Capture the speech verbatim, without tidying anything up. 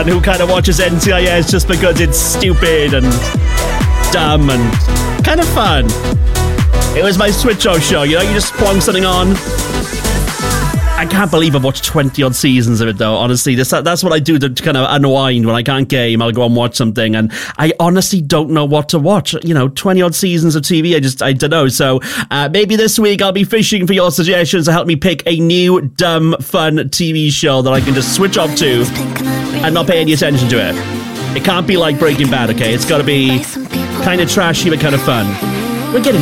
and who kind of watches N C I S just because it's stupid and dumb and kind of fun. It was my switch off show, you know, you just plonk something on. I can't believe I've watched twenty odd seasons of it though, honestly. This, that's what I do to kind of unwind when I can't game. I'll go and watch something, and I honestly don't know what to watch. You know, twenty odd seasons of T V, I just, I don't know. So uh, maybe this week I'll be fishing for your suggestions to help me pick a new, dumb, fun T V show that I can just switch off to and not pay any attention to it. It can't be like Breaking Bad, okay? It's got to be kind of trashy but kind of fun. We're getting